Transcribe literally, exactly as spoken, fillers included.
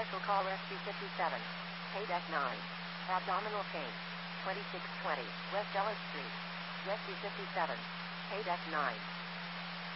Special call Rescue fifty-seven. Paydeck nine. Abdominal pain. twenty-six twenty West Ellis Street. Rescue fifty-seven. Paydeck nine.